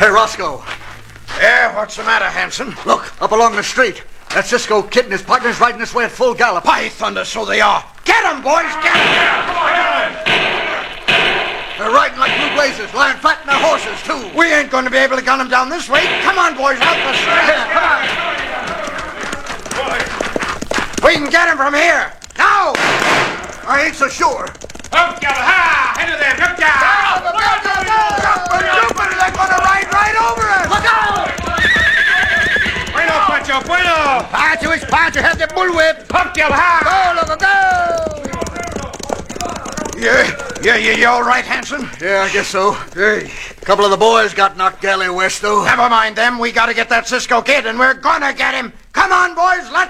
Hey, Roscoe. Yeah, what's the matter, Hanson? Look, up along the street. That Cisco Kid and his partner's riding this way at full gallop. By thunder, so they are. Get 'em, boys, get 'em! They're riding like blue blazes, lying flat on their horses, too. We ain't going to be able to gun them down this way. Come on, boys, help us. We can get him from here. Now! I ain't so sure. Up, Gallagher! Ha! Into there! Up, Gallagher! They're going to ride right over us! Look out! Bueno, Pancho, bueno! Pancho is Pancho, have the bullwhip. Up, Gallagher! Go, loco, go! You all right, Hanson? Yeah, I guess so. Hey, a couple of the boys got knocked galley west, though. Never mind them. We got to get that Cisco Kid, and we're going to get him. Come on, boys, let's